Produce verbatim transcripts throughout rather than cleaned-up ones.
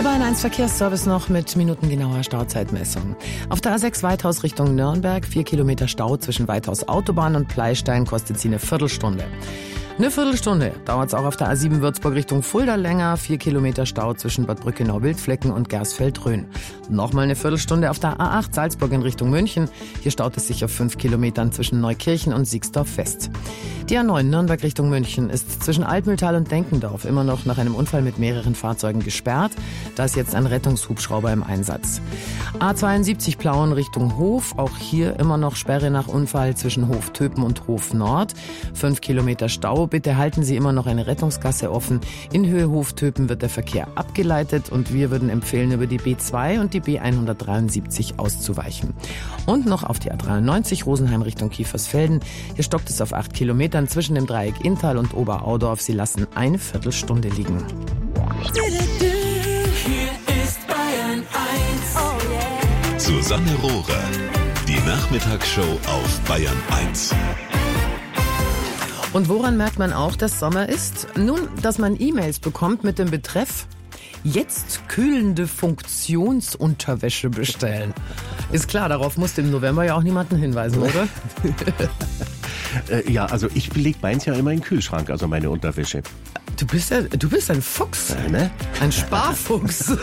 Der Bayern eins Verkehrsservice noch mit minutengenauer Stauzeitmessung. Auf der A sechs Weithaus Richtung Nürnberg, vier Kilometer Stau zwischen Weithaus Autobahn und Pleistein, kostet sie eine Viertelstunde. Eine Viertelstunde dauert es auch auf der A sieben Würzburg Richtung Fulda länger, vier Kilometer Stau zwischen Bad Brückenau-Wildflecken und Gersfeld-Rhön. Nochmal eine Viertelstunde auf der A acht Salzburg in Richtung München. Hier staut es sich auf fünf Kilometern zwischen Neukirchen und Siegsdorf fest. Die A neun Nürnberg Richtung München ist zwischen Altmühltal und Denkendorf immer noch nach einem Unfall mit mehreren Fahrzeugen gesperrt. Da ist jetzt ein Rettungshubschrauber im Einsatz. A zweiundsiebzig Plauen Richtung Hof, auch hier immer noch Sperre nach Unfall zwischen Hof Töpen und Hof Nord. Fünf Kilometer Stau. Bitte halten Sie immer noch eine Rettungsgasse offen. In Höhe Hof Töpen wird der Verkehr abgeleitet und wir würden empfehlen, über die B zwei und die B hundertdreiundsiebzig auszuweichen. Und noch auf die A dreiundneunzig Rosenheim Richtung Kiefersfelden. Hier stockt es auf acht Kilometern zwischen dem Dreieck Inntal und Oberaudorf. Sie lassen eine Viertelstunde liegen. Hier ist Bayern eins. Oh yeah. Susanne Rohrer, die Nachmittagsshow auf Bayern eins. Und woran merkt man auch, dass Sommer ist? Nun, dass man E-Mails bekommt mit dem Betreff jetzt kühlende Funktionsunterwäsche bestellen. Ist klar, darauf musste im November ja auch niemanden hinweisen, oder? äh, ja, also ich lege meins ja immer in den Kühlschrank, also meine Unterwäsche. Du bist ja, du bist ein Fuchs, Ja, ne? ein Sparfuchs.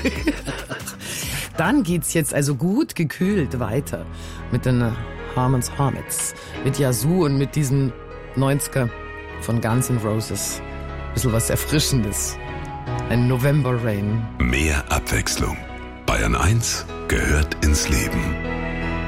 Dann geht's jetzt also gut gekühlt weiter mit den Harmons Hornets, mit Yazoo und mit diesem neunziger von Guns N' Roses. Bisschen was Erfrischendes. Ein November Rain. Mehr Abwechslung. Bayern eins gehört ins Leben.